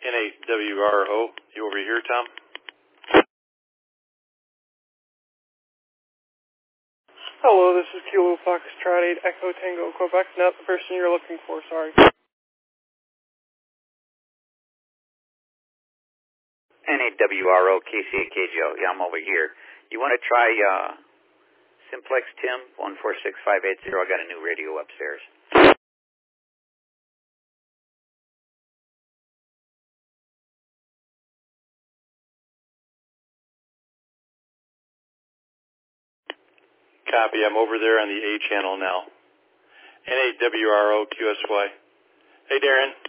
N8WRO, you over here, Tom? Hello, this is Kilo Foxtrot 8 Echo Tango Quebec, not the person you're looking for, sorry. N8WRO, KCAKGO, yeah, I'm over here. You want to try Simplex Tim, 146580, I got a new radio upstairs. Copy, I'm over there on the A channel now. N8WRO QSY. Hey, Darren.